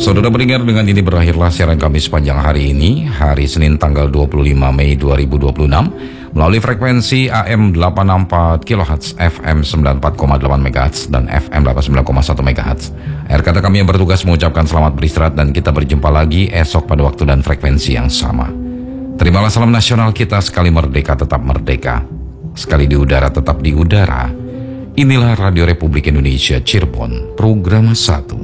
Saudara pendengar, dengan ini berakhirlah siaran kami sepanjang hari ini, hari Senin tanggal 25 Mei 2026, melalui frekuensi AM 864 kHz, FM 94,8 MHz, dan FM 89,1 MHz. Akhir kata kami yang bertugas mengucapkan selamat beristirahat dan kita berjumpa lagi esok pada waktu dan frekuensi yang sama. Terimalah salam nasional kita, sekali merdeka tetap merdeka, sekali di udara tetap di udara. Inilah Radio Republik Indonesia Cirebon, program 1.